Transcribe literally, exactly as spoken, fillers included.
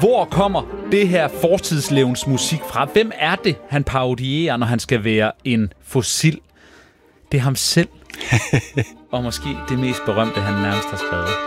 Hvor kommer det her fortidslevens musik fra? Hvem er det, han parodierer, når han skal være en fossil? Det er ham selv. Og måske det mest berømte, han nærmest har skrevet.